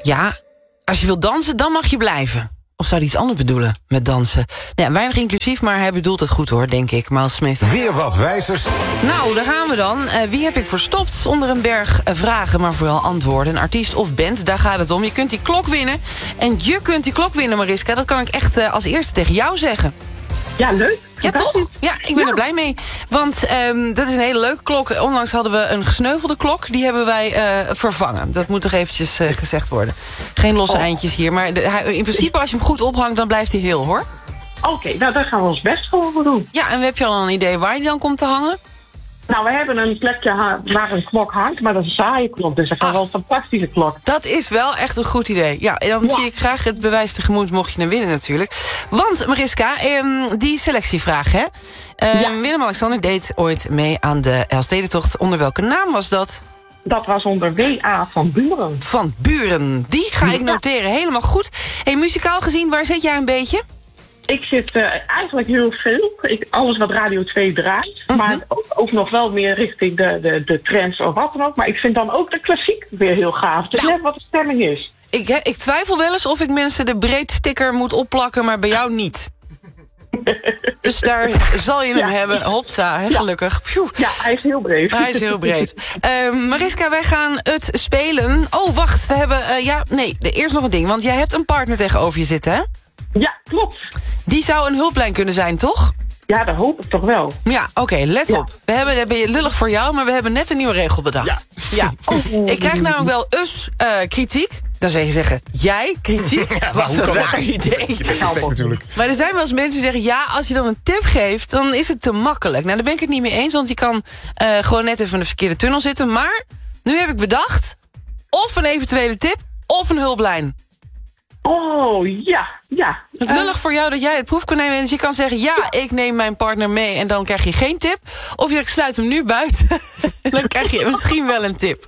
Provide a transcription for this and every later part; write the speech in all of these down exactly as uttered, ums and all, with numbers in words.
Ja, als je wilt dansen, dan mag je blijven. Of zou hij iets anders bedoelen met dansen? Ja, weinig inclusief, maar hij bedoelt het goed hoor, denk ik. Miles Smith. Weer wat wijzers. Nou, daar gaan we dan. Uh, wie heb ik verstopt? Onder een berg uh, vragen, maar vooral antwoorden. Een artiest of band, daar gaat het om. Je kunt die klok winnen. En je kunt die klok winnen, Mariska. Dat kan ik echt uh, als eerste tegen jou zeggen. Ja, leuk. Ja, toch? Ja, ik ben ja. er blij mee. Want um, dat is een hele leuke klok. Onlangs hadden we een gesneuvelde klok. Die hebben wij uh, vervangen. Dat moet toch eventjes uh, gezegd worden. Geen losse oh. eindjes hier. Maar de, hij, in principe, als je hem goed ophangt, dan blijft hij heel, hoor. Oké, okay, nou, daar gaan we ons best voor doen. Ja, en heb je al een idee waar hij dan komt te hangen? Nou, we hebben een plekje waar een klok hangt, maar dat is een saaie klok. Dus dat is ah, wel een fantastische klok. Dat is wel echt een goed idee. Ja, en dan ja. zie ik graag het bewijs tegemoet, mocht je hem winnen natuurlijk. Want, Mariska, um, die selectievraag, hè? Um, ja. Willem-Alexander deed ooit mee aan de Elfstedentocht. Onder welke naam was dat? Dat was onder W A van Buren. Van Buren. Die ga ik noteren. Ja. Helemaal goed. Hey, muzikaal gezien, waar zit jij een beetje? Ik zit uh, eigenlijk heel veel. Ik, alles wat Radio twee draait. Uh-huh. Maar ook, ook nog wel meer richting de, de, de trends of wat dan ook. Maar ik vind dan ook de klassiek weer heel gaaf. Dus nou, net wat de stemming is. Ik, he, ik twijfel wel eens of ik mensen de breedsticker moet opplakken, maar bij jou niet. Dus daar zal je hem ja. hebben. Hopsa, hè, gelukkig. Ja. ja, hij is heel breed. Hij is heel breed. uh, Mariska, wij gaan het spelen. Oh, wacht. We hebben... Uh, ja, nee, eerst nog een ding. Want jij hebt een partner tegenover je zitten, hè? Ja, klopt. Die zou een hulplijn kunnen zijn, toch? Ja, dat hoop ik toch wel. Ja, oké, okay, let ja. op. We hebben, dat ben je lullig voor jou, maar we hebben net een nieuwe regel bedacht. Ja. ja. Oh. Ik krijg namelijk wel eens uh, kritiek. Dan zeg je zeggen, jij kritiek? Ja, wat een raar idee. Je bent perfect, natuurlijk. Maar er zijn wel eens mensen die zeggen, ja, als je dan een tip geeft, dan is het te makkelijk. Nou, daar ben ik het niet mee eens, want je kan uh, gewoon net even in de verkeerde tunnel zitten. Maar nu heb ik bedacht, of een eventuele tip, of een hulplijn. Oh, ja, ja. Het is lullig voor jou dat jij het proef kan nemen. Dus je kan zeggen, ja, ik neem mijn partner mee en dan krijg je geen tip. Of je sluit hem nu buiten en dan krijg je misschien wel een tip.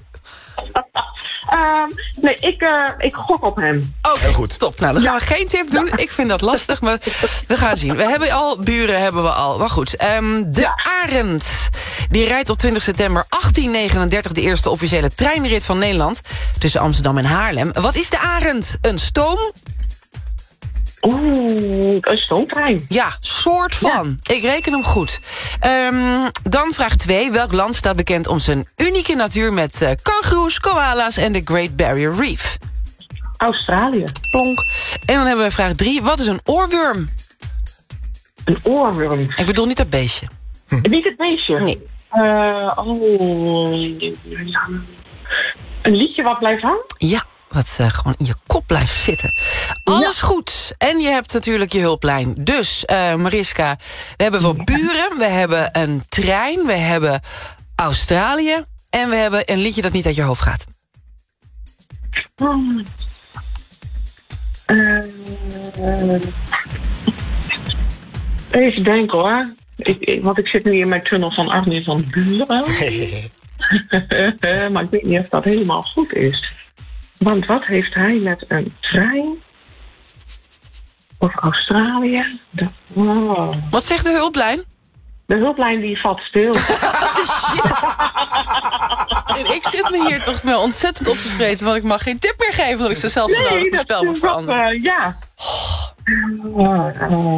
Um, nee, ik, uh, ik gok op hem. Oké, okay, goed. Top. Nou, dan gaan ja. we geen tip doen. Ja. Ik vind dat lastig, maar we gaan zien. We hebben al, buren hebben we al. Maar goed, um, de ja. Arend. Die rijdt op twintig september achttien negenendertig... de eerste officiële treinrit van Nederland. Tussen Amsterdam en Haarlem. Wat is de Arend? Een stoom? Oeh, een stoomtrein. Ja, soort van. Ja. Ik reken hem goed. Um, dan vraag twee. Welk land staat bekend om zijn unieke natuur... met uh, kangoeroes, koala's en de Great Barrier Reef? Australië. Plonk. En dan hebben we vraag drie. Wat is een oorworm? Een oorworm? Ik bedoel niet dat beestje. Hm. Niet het beestje? Nee. Uh, oh. Een liedje wat blijft hangen? Ja. Wat uh, gewoon in je kop blijft zitten. Alles ja. goed. En je hebt natuurlijk je hulplijn. Dus, uh, Mariska, we hebben van Buren, we hebben een trein, we hebben Australië... en we hebben een liedje dat niet uit je hoofd gaat. Oh. Uh, even denken hoor. Ik, ik, want ik zit nu in mijn tunnel van Arnie van Buren. Maar ik weet niet of dat helemaal goed is. Want wat heeft hij met een trein? Of Australië? De, wow. Wat zegt de hulplijn? De hulplijn die valt stil. Shit. En ik zit me hier toch wel ontzettend op te vreten... want ik mag geen tip meer geven... dat ik ze zelf zo nee, nodig mijn spel moet veranderen. Uh, ja. Oh.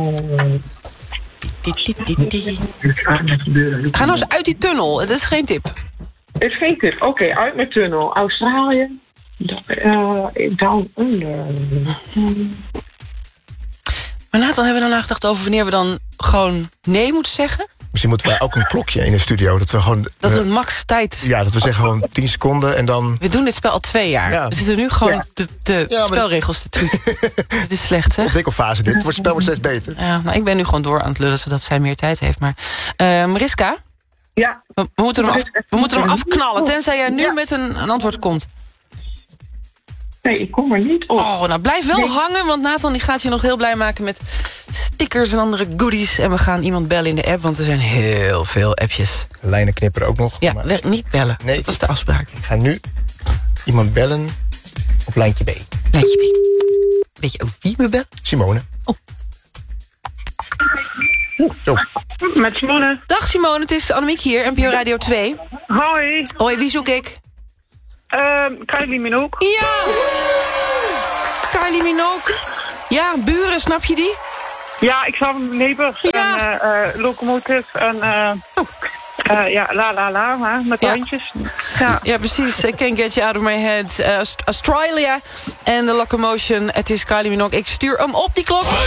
Ga nou eens uit die tunnel. Het is geen tip. Het is geen tip. Oké, okay, uit mijn tunnel. Australië. Uh, down under. Maar Nathan, hebben we dan nagedacht over wanneer we dan gewoon nee moeten zeggen? Misschien moeten we ook een klokje in de studio. Dat we gewoon... Dat we max tijd... Ja, dat we zeggen gewoon tien seconden en dan... We doen dit spel al twee jaar. Ja. We zitten nu gewoon ja. de, de ja, spelregels te tweeten. Het is slecht, hè? Ontwikkelfase dit. Het spel wordt steeds beter. Ja, nou, ik ben nu gewoon door aan het lullen, zodat zij meer tijd heeft. Maar uh, Mariska? Ja? We, we, moeten hem af, we moeten hem afknallen, tenzij jij nu ja. met een, een antwoord komt. Nee, ik kom er niet op. Oh, nou blijf wel nee. hangen, want Nathan die gaat je nog heel blij maken met stickers en andere goodies. En we gaan iemand bellen in de app, want er zijn heel veel appjes. Lijnen knipperen ook nog. Ja, maar... niet bellen. Nee, dat was de afspraak. Ik ga nu iemand bellen op lijntje B. Lijntje B. Weet je ook wie we bellen? Simone. Oh. Oeh, zo. Met Simone. Dag Simone, het is Annemiek hier, N P O Radio twee. Hoi. Hoi, wie zoek ik? Uh, Kylie Minogue. Ja! Kylie Minogue. Ja, buren, snap je die? Ja, ik zag Neighbors Ja. en uh, uh, Locomotive en uh, Oh. uh, ja, la la la, hè, met Ja. handjes. Ja. Ja, precies. I Can't Get You Out of My Head. Uh, Australia en The Locomotion. Het is Kylie Minogue. Ik stuur hem op die klok.